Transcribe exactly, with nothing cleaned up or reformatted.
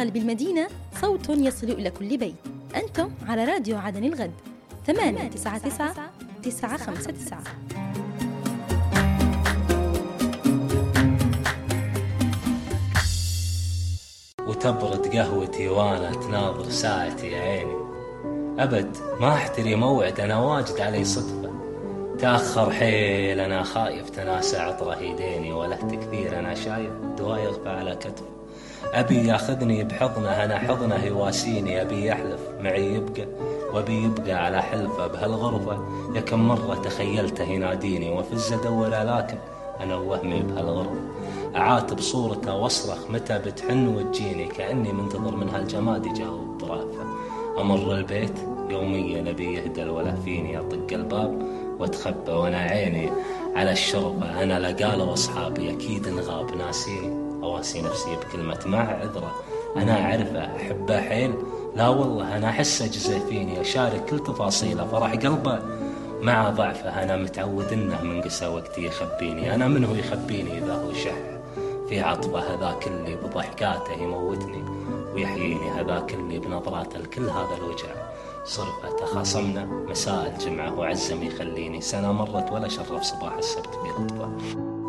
قلب المدينة، صوت يصل إلى كل بيت. أنتم على راديو عدن الغد ثمانية تسعة تسعة تسعة خمسة تسعة. وتبرد قهوتي وانا تناظر ساعتي يا عيني، أبد ما احتري موعد أنا واجد علي صدفة، تأخر حيل أنا خايف تناسى عطره يديني، ولهت كثير أنا شايف دواء يغفى على كتفه، أبي ياخذني بحضنه أنا حضنه يواسيني، أبي يحلف معي يبقى وأبي يبقى على حلفه بهالغرفة، يا كم مرة تخيلته يناديني وفز أدور لكن أنا وهمي بهالغرفة، أعاتب صورته واصرخ متى بتحن وتجيني، كأني منتظر من هالجماد يجاوب برأفة، أمر البيت يوميا نبي يهدى ولا فيني، أطق الباب واتخبى وانا عيني على الشرطة، أنا لقاله وأصحابي أكيد انغاب ناسيني، أواسي نفسي بكلمة مع عذرة أنا أعرفه أحبه حيل، لا والله أنا أحسه جزء فيني، أشارك كل تفاصيله فرح قلبه مع ضعفه، أنا متعود إنه من قسى وقتي يخبيني، أنا منه يخبيني إذا هو شح في عطفه، هذاك اللي بضحكاته يموتني ويحييني، هذاك اللي بنظراته الكل هذا الوجع صرفة، تخاصمنا مساء الجمعة وعزم يخليني، سنة مرت ولا شرف صباح السبت في لطفه.